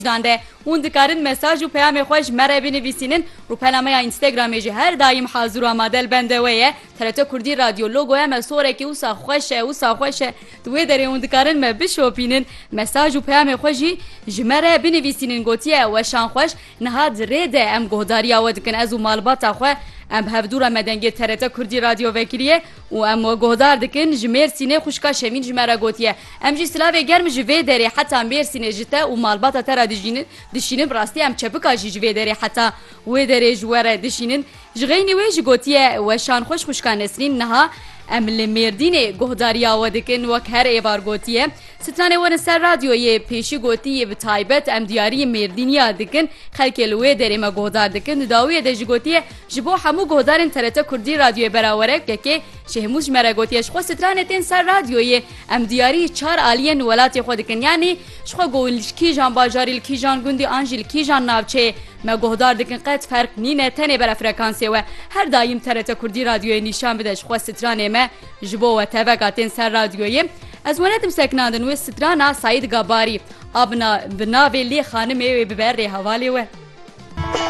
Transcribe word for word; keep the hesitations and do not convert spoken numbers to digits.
de hûn dikarin mesaj û peyamê xwe ji me re binivîsînin û peynameya Instagramê jî her daîm hazir û amade li bende we ye. T R T Kurdî Radyo logoya me sorekî wisa xweş e wisa xweş e. Di wê derê hûn dikarin me bişopînin mesaj û peyamê xwe jî ji me re binivîsînin gotiye weşan xweş niha dirê de em guhdariya we dikin ez û malbata xwe em hevdûra me dengê T R T Kurdî Radyo vekiriye û em guhdar dikin ji Mêrsînê xwişka Şevîn ji me re gotiye. Em jî silavê germ ji vê derê heta Mêrsînê ji te û malbata te re dijînin dişînin rastî em çepika jî ji vê derê heta wê derê ji we re dişînin ji xeynî wê jî gotiye weşan xweş xwişka Nesrîn niha em li Mêrdînê guhdariya we dikin wek her êvar gotiye. Stranê werin ser radyoyê pêşî gotiye bi taybet em diyariyê Mêrdîniya dikin xelkê li wê derê me guhdar dikin. Di dawiyê de jî gotiye ji bo hemû guhdarên T R T Kurdî Radyoyê berawerek yekê ji hemû ji me re gotiye ji xwe stranê tên ser radyoyê em diyarî çar aliyên welatê xwe dikin yanî ji xwe got li kîjan bajarî li kîjan gundî an jî li kîjan navçeyê me guhdar dikin qet ferq nîne tenê bere frekansê we her daîm T R T Kurdî Radyoyê nîşan bide ji xwe stranê me ji bo we teveka tên ser radyoyê. Ez wenetim seknandin wê strana Saîd Gabarî abna bi navê lê xanimê wê bi berê hevalê we.